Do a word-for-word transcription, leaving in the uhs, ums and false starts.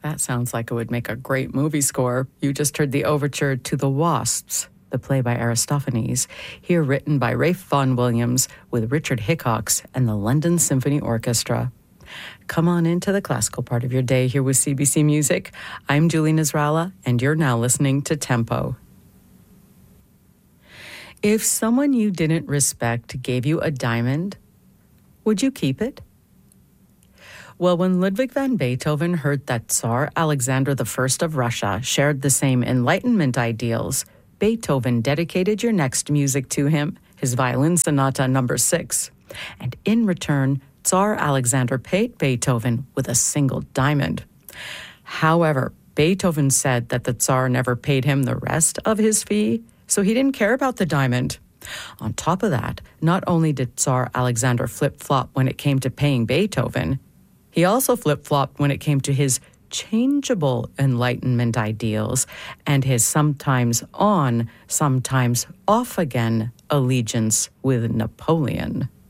That sounds like it would make a great movie score. You just heard the overture to The Wasps, the play by Aristophanes, here written by Ralph Vaughan Williams with Richard Hickox and the London Symphony Orchestra. Come on into the classical part of your day here with C B C Music. I'm Julie Nasrallah, and you're now listening to Tempo. If someone you didn't respect gave you a diamond, would you keep it? Well, when Ludwig van Beethoven heard that Tsar Alexander the First of Russia shared the same Enlightenment ideals, Beethoven dedicated your next music to him, his Violin Sonata number six. And in return, Tsar Alexander paid Beethoven with a single diamond. However, Beethoven said that the Tsar never paid him the rest of his fee, so he didn't care about the diamond. On top of that, not only did Tsar Alexander flip-flop when it came to paying Beethoven, he also flip-flopped when it came to his changeable Enlightenment ideals and his sometimes on, sometimes off again allegiance with Napoleon.